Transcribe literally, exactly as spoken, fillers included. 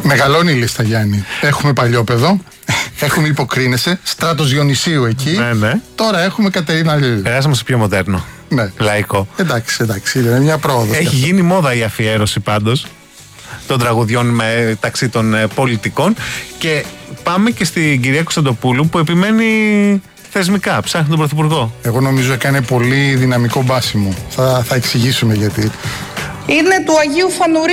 Μεγαλώνει η λίστα, Γιάννη. Έχουμε Παλιόπαιδο, έχουμε Υποκρίνεσαι, Στράτος Διονυσίου εκεί. Ναι, ναι. Τώρα έχουμε Κατερίνα Λίλη. Περάσαμε σε πιο μοντέρνο. Ναι. Λαϊκό. Εντάξει, εντάξει, είναι μια πρόοδο. Έχει γίνει μόδα η αφιέρωση πάντως των τραγουδιών μεταξύ των πολιτικών. Και πάμε και στην κυρία Κωνσταντοπούλου που επιμένει θεσμικά, ψάχνει τον Πρωθυπουργό. Εγώ νομίζω έκανε πολύ δυναμικό μπάσιμο. Θα, θα εξηγήσουμε γιατί. Είναι του Αγίου Φανουρίου.